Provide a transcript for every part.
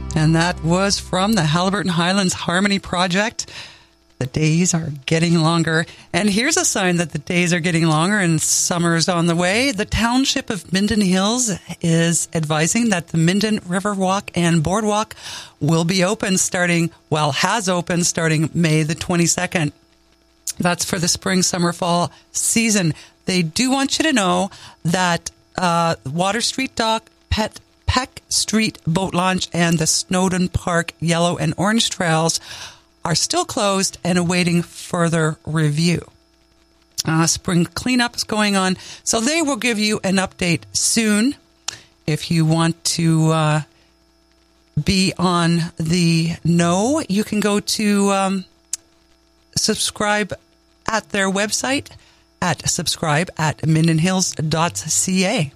And that was from the Haliburton Highlands Harmony Project. The days are getting longer. And here's a sign that the days are getting longer and summer's on the way. The township of Minden Hills is advising that the Minden River Walk and Boardwalk will be open has opened starting May the 22nd. That's for the spring, summer, fall season. They do want you to know that Water Street Dock, Peck Street Boat Launch, and the Snowdon Park Yellow and Orange Trails are still closed and awaiting further review. Spring cleanup is going on, so they will give you an update soon. If you want to be on the know, you can go to subscribe at their website at subscribe@mindenhills.ca.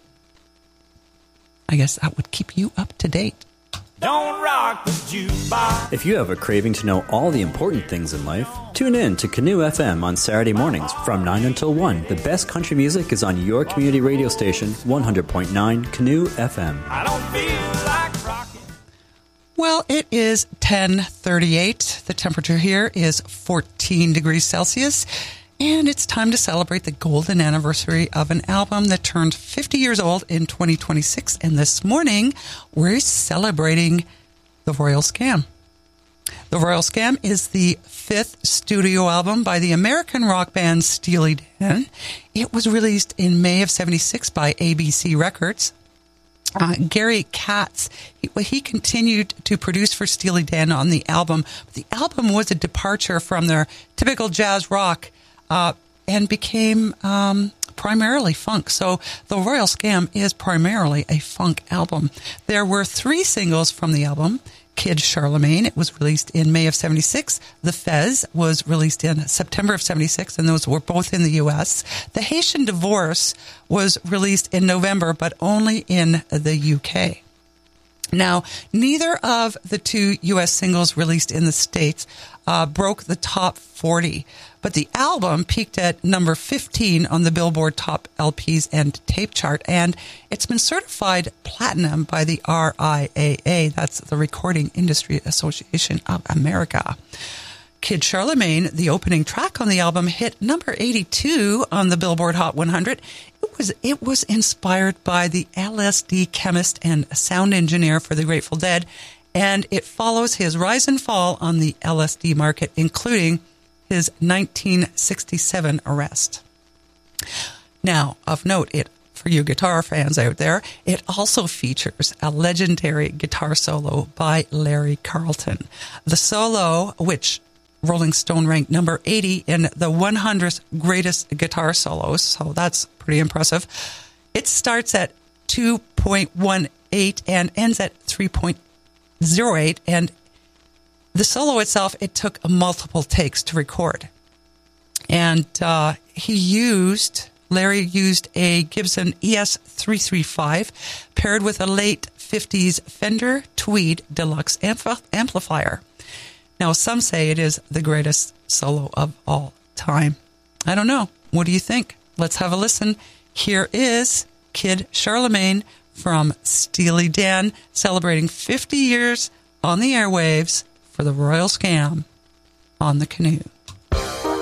I guess that would keep you up to date. Don't rock the jukebox. If you have a craving to know all the important things in life, tune in to Canoe FM on Saturday mornings from 9 until 1. The best country music is on your community radio station, 100.9 Canoe FM. I don't feel like rocking. Well, it is 10:38. The temperature here is 14 degrees Celsius. And it's time to celebrate the golden anniversary of an album that turned 50 years old in 2026. And this morning, we're celebrating The Royal Scam. The Royal Scam is the fifth studio album by the American rock band Steely Dan. It was released in May of 76 by ABC Records. Gary Katz, he continued to produce for Steely Dan on the album. The album was a departure from their typical jazz rock and became primarily funk. So The Royal Scam is primarily a funk album. There were 3 singles from the album. Kid Charlemagne, it was released in May of 76. The Fez was released in September of 76, and those were both in the U.S. The Haitian Divorce was released in November, but only in the U.K. Now, neither of the 2 U.S. singles released in the States broke the top 40, but the album peaked at number 15 on the Billboard Top LPs and Tape chart, and it's been certified platinum by the RIAA, that's the Recording Industry Association of America. Kid Charlemagne, the opening track on the album, hit number 82 on the Billboard Hot 100. It was inspired by the LSD chemist and sound engineer for the Grateful Dead, and it follows his rise and fall on the LSD market, including his 1967 arrest. Now, of note, for you guitar fans out there, it also features a legendary guitar solo by Larry Carlton. The solo, which Rolling Stone ranked number 80 in the 100 greatest guitar solos, so that's pretty impressive. It starts at 2.18 and ends at 3.08, and the solo itself, it took multiple takes to record. And Larry used a Gibson ES335 paired with a late 50s Fender Tweed Deluxe amplifier. Now, some say it is the greatest solo of all time. I don't know. What do you think? Let's have a listen. Here is Kid Charlemagne from Steely Dan, celebrating 50 years on the airwaves for The Royal Scam on the Canoe.